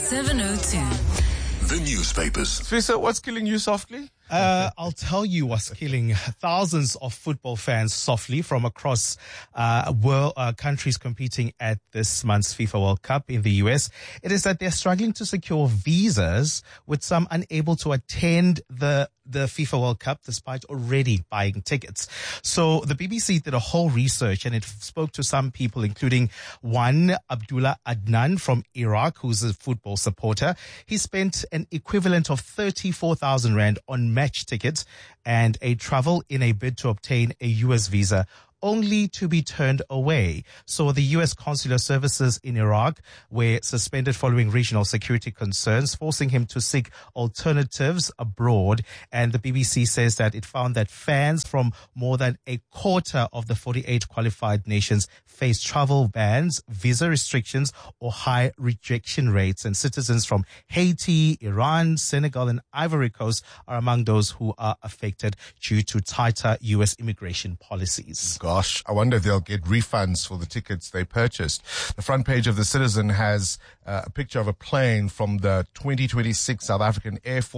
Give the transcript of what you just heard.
702. The newspapers. Fisa, what's killing you softly? I'll tell you what's killing thousands of football fans softly from across world countries competing at this month's FIFA World Cup in the US. It is that they're struggling to secure visas, with some unable to attend the FIFA World Cup despite already buying tickets. So the BBC did a whole research, and it spoke to some people, including one Abdullah Adnan from Iraq, who's a football supporter. He spent an equivalent of 34,000 Rand on match tickets and a travel in a bid to obtain a US visa, only to be turned away. So the U.S. consular services in Iraq were suspended following regional security concerns, forcing him to seek alternatives abroad. And the BBC says that it found that fans from more than a quarter of the 48 qualified nations face travel bans, visa restrictions, or high rejection rates. And citizens from Haiti, Iran, Senegal, and Ivory Coast are among those who are affected due to tighter U.S. immigration policies. Gosh, I wonder if they'll get refunds for the tickets they purchased. The front page of The Citizen has a picture of a plane from the 2026 South African Air Force.